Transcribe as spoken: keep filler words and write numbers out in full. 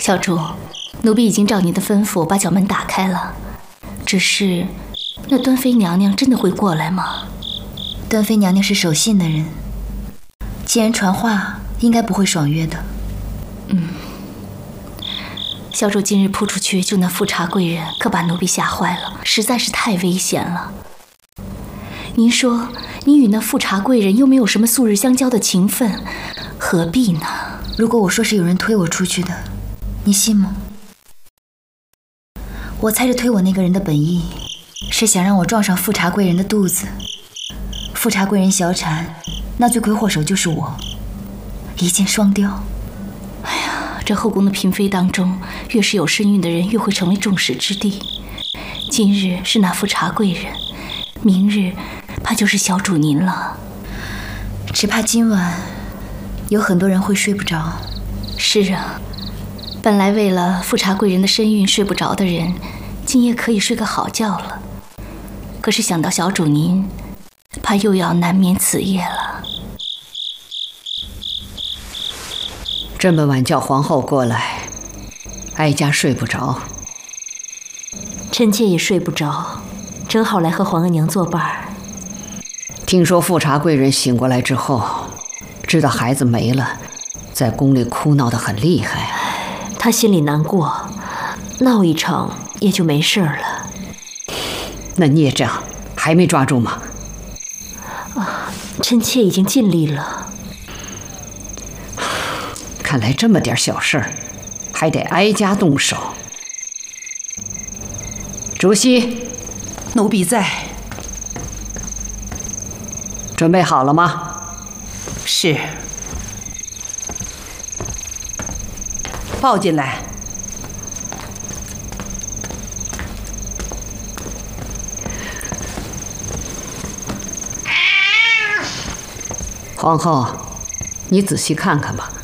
小主，奴婢已经照您的吩咐把角门打开了，只是那端妃娘娘真的会过来吗？ 端妃娘娘是守信的人，既然传话，应该不会爽约的。 嗯，小主今日扑出去救那富察贵人，可把奴婢吓坏了，实在是太危险了。您说，您与那富察贵人又没有什么素日相交的情分，何必呢？ 如果我说是有人推我出去的，你信吗？我猜着推我那个人的本意，是想让我撞上富察贵人的肚子。富察贵人小产，那罪魁祸首就是我，一箭双雕。 哎呀，这后宫的嫔妃当中，越是有身孕的人，越会成为众矢之的。今日是那富察贵人，明日怕就是小主您了。 只怕今晚有很多人会睡不着。 是啊，本来为了富察贵人的身孕睡不着的人，今夜可以睡个好觉了。可是想到小主您，怕又要难眠此夜了。 这么晚叫皇后过来，哀家睡不着。 臣妾也睡不着，正好来和皇额娘作伴儿。 听说富察贵人醒过来之后，知道孩子没了，在宫里哭闹得很厉害。 她心里难过，闹一场也就没事了。 那孽障还没抓住吗？ 啊，臣妾已经尽力了。 看来这么点小事儿，还得哀家动手。竹溪， 奴婢在。 准备好了吗？ 是。抱进来。 皇后，你仔细看看吧。